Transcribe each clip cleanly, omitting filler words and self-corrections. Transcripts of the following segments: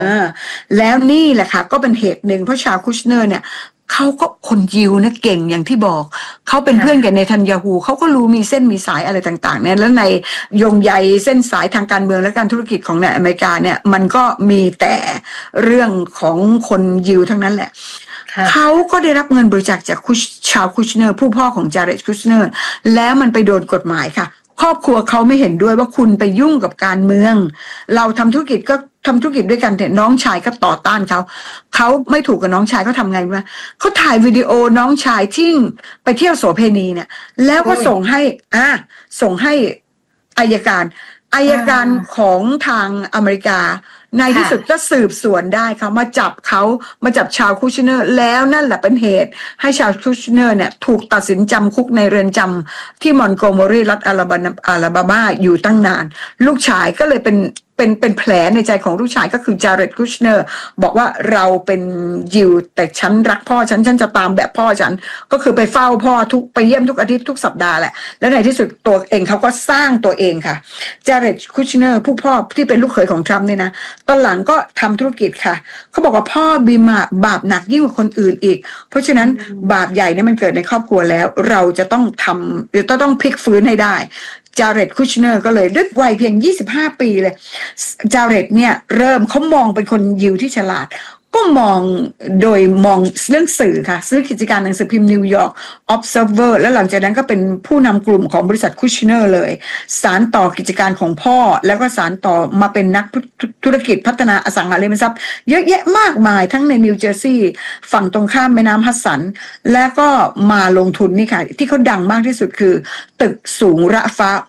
แล้วนี่แหละค่ะก็เป็นเหตุหนึ่งเพราะชาวคุชเนอร์เนี่ยเขาก็คนยิวนะเก่งอย่างที่บอกเขาเป็นเพื่อนกับเนทันยาฮูเขาก็รู้มีเส้นมีสายอะไรต่างๆเนี่ยแล้วในโยงใยเส้นสายทางการเมืองและการธุรกิจของในอเมริกาเนี่ยมันก็มีแต่เรื่องของคนยิวทั้งนั้นแหละเขาก็ได้รับเงินบริจาคจากชาวคุชเนอร์ผู้พ่อของจาเร็ดคุชเนอร์แล้วมันไปโดนกฎหมายค่ะครอบครัวเขาไม่เห็นด้วยว่าคุณไปยุ่งกับการเมืองเราทำธุรกิจก็ทำธุรกิจด้วยกันแต่น้องชายก็ต่อต้านเขาไม่ถูกกับน้องชายเขาทำไงวะเขาถ่ายวิดีโอน้องชายที่ไปเที่ยวโสเภณีเนี่ยแล้วก็ส่งให้อัยการของทางอเมริกาในที่สุดก็สืบสวนได้เขามาจับชาวคุชเนอร์แล้วนั่นแหละเป็นเหตุให้ชาวคุชเนอร์เนี่ยถูกตัดสินจำคุกในเรือนจำที่มอนโกเมอรีรัฐอลาบามาอยู่ตั้งนานลูกชายก็เลยเป็นแผลในใจของลูกชายก็คือจาเร็ดคุชเนอร์บอกว่าเราเป็นยิวแต่ฉันรักพ่อฉันจะตามแบบพ่อฉันก็คือไปเฝ้าพ่อไปเยี่ยมทุกอาทิตย์ทุกสัปดาห์แหละและในที่สุดตัวเองเขาก็สร้างตัวเองค่ะจาเร็ดคุชเนอร์ผู้พ่อที่เป็นลูกเขยของทรัมป์เนี่ยนะตอนหลังก็ทำธุรกิจค่ะเขาบอกว่าพ่อบีมาบาปหนักยิ่งกว่าคนอื่นอีกเพราะฉะนั้นบาปใหญ่เนี่ยมันเกิดในครอบครัวแล้วเราจะต้องต้องพลิกฟื้นให้ได้จาเร็ดคุชเนอร์ก็เลยด้วยวัยเพียง25 ปีเลยจาเร็ดเนี่ยเขามองเป็นคนยิวที่ฉลาดก็มองเรื่องสื่อค่ะซื้อกิจการหนังสือพิมพ์นิวยอร์ก Observer แล้วหลังจากนั้นก็เป็นผู้นำกลุ่มของบริษัทคุชเนอร์เลยสานต่อกิจการของพ่อแล้วก็สานต่อมาเป็นนักธุรกิจพัฒนาอสังหาริมทรัพย์เยอะแยะมากมายทั้งในนิวเจอร์ซีย์ฝั่งตรงข้ามแม่น้ำฮัดสันและก็มาลงทุนนี่ค่ะที่เขาดังมากที่สุดคือตึกสูงระฟ้า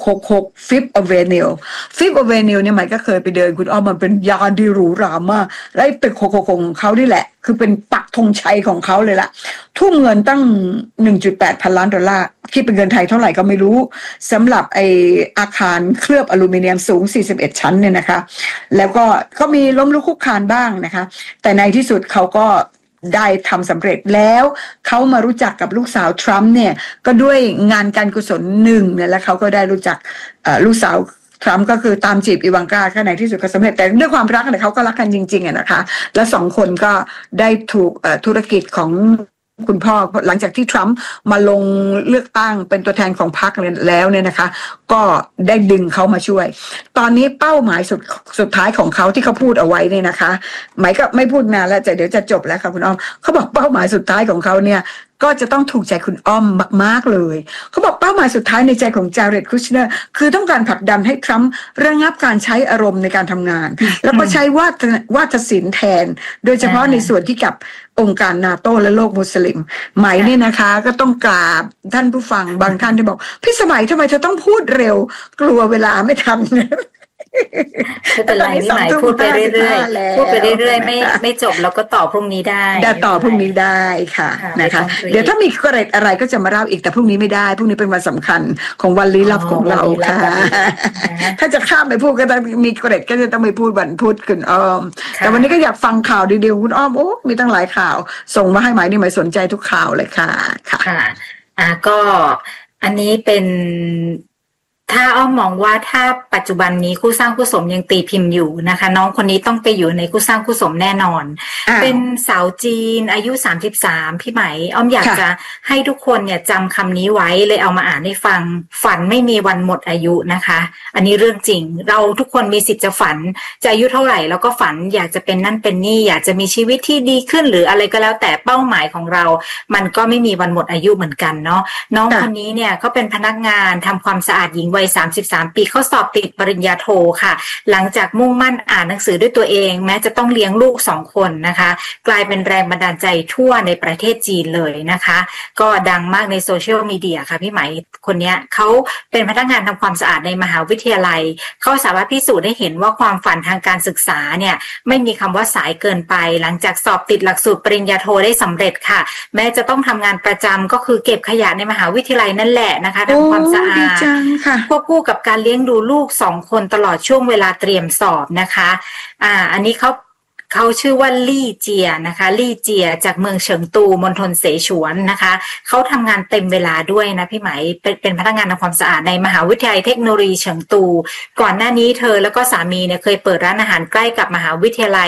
666 Fifth Avenue Fifth Avenue เนี่ยหมายก็เคยไปเดินคุณอ้อมมันเป็นยานที่หรูหรามากและตึก666ของเขานี่แหละคือเป็นปักธงชัยของเขาเลยล่ะทุ่มเงินตั้ง 1.8 พันล้านดอลลาร์คิดเป็นเงินไทยเท่าไหร่ก็ไม่รู้สำหรับอาคารเคลือบอลูมิเนียมสูง41ชั้นเนี่ยนะคะแล้วก็มีล้มลุกคลุกคลานบ้างนะคะแต่ในที่สุดเขาก็ได้ทำสำเร็จแล้วเขามารู้จักกับลูกสาวทรัมป์เนี่ยก็ด้วยงานการกุศลหนึ่งเนี่ยแล้วเขาก็ได้รู้จักลูกสาวทรัมป์ก็คือตามจีบอีวานกาข้างในที่สุดก็สำเร็จแต่ด้วยความรักเนี่ยเขาก็รักกันจริงๆอะนะคะแล้วสองคนก็ได้ถูกธุรกิจของคุณพ่อหลังจากที่ทรัมป์มาลงเลือกตั้งเป็นตัวแทนของพรรคแล้วเนี่ยนะคะก็ได้ดึงเขามาช่วยตอนนี้เป้าหมายสุดท้ายของเขาที่เขาพูดเอาไว้เนี่ยนะคะหมายก็ไม่พูดนานแล้วแต่เดี๋ยวจะจบแล้วค่ะคุณอ้อมเขาบอกเป้าหมายสุดท้ายของเขาเนี่ยก็จะต้องถูกใจคุณอ้อมมากๆเลยเขาบอกเป้าหมายสุดท้ายในใจของจาเร็ดคุชเนอร์คือต้องการผลักดันให้ทรัมป์ระงับการใช้อารมณ์ในการทำงานแล้วก็ใช้วาทศิลป์แทนโดยเฉพาะในส่วนที่กับองค์การนาโต้และโลกมุสลิมหมายเนี่ยนะคะก็ต้องกราบท่านผู้ฟังบางท่านที่บอกพี่สมัยทำไมเธอต้องพูดเร็วกลัวเวลาไม่ทันไม่เป็นไรพี่หมายพูดไปเรื่อยๆพูดไปเรื่อยๆไม่จบแล้วก็ต่อพรุ่งนี้ได้ต่อพรุ่งนี้ได้ค่ะนะคะเดี๋ยวถ้ามีเกร็ดอะไรก็จะมาเล่าอีกแต่พรุ่งนี้ไม่ได้พรุ่งนี้เป็นวันสำคัญของวันลี้ลับของเราค่ะถ้าจะข้ามไปพูดก็ต้องมีเกร็ดก็จะต้องไปพูดวันพุธคุณอ้อมแต่วันนี้ก็อยากฟังข่าวดีๆคุณอ้อมโอ้มีตั้งหลายข่าวส่งมาให้หมายนี่หมายสนใจทุกข่าวเลยค่ะค่ะก็อันนี้เป็นถ้าอ้อมมองว่าถ้าปัจจุบันนี้คู่สร้างคู่สมยังตีพิมพ์อยู่นะคะน้องคนนี้ต้องไปอยู่ในคู่สร้างคู่สมแน่นอนเป็นสาวจีนอายุ33พี่ไหมอ้อมอยากจะให้ทุกคนเนี่ยจำคำนี้ไว้เลยเอามาอ่านให้ฟังฝันไม่มีวันหมดอายุนะคะอันนี้เรื่องจริงเราทุกคนมีสิทธิ์จะฝันจะอายุเท่าไหร่แล้วก็ฝันอยากจะเป็นนั่นเป็นนี่อยากจะมีชีวิตที่ดีขึ้นหรืออะไรก็แล้วแต่เป้าหมายของเรามันก็ไม่มีวันหมดอายุเหมือนกันเนาะน้องคนนี้เนี่ยเขาเป็นพนักงานทำความสะอาดหญิงวัย33 ปีเขาสอบติดปริญญาโทค่ะหลังจากมุ่งมั่นอ่านหนังสือด้วยตัวเองแม้จะต้องเลี้ยงลูก2 คนนะคะกลายเป็นแรงบันดาลใจทั่วในประเทศจีนเลยนะคะก็ดังมากในโซเชียลมีเดียค่ะพี่ไหมคนนี้เขาเป็นพนักงานทำความสะอาดในมหาวิทยาลัยเขาสามารถพิสูจน์ได้เห็นว่าความฝันทางการศึกษาเนี่ยไม่มีคำว่าสายเกินไปหลังจากสอบติดหลักสูตรปริญญาโทได้สำเร็จค่ะแม้จะต้องทำงานประจำก็คือเก็บขยะในมหาวิทยาลัยนั่นแหละนะคะทำความสะอาดควบคู่กับการเลี้ยงดูลูก2 คนตลอดช่วงเวลาเตรียมสอบนะคะอันนี้เขาเขาชื่อว่าลี่เจียนะคะลี่เจียจากเมืองเฉิงตูมณฑลเสฉวนนะคะเขาทำงานเต็มเวลาด้วยนะพี่ไหมเป็นพนักงานทำความสะอาดในมหาวิทยาลัยเทคโนโลยีเฉิงตูก่อนหน้านี้เธอแล้วก็สามีเนี่ยเคยเปิดร้านอาหารใกล้กับมหาวิทยาลัย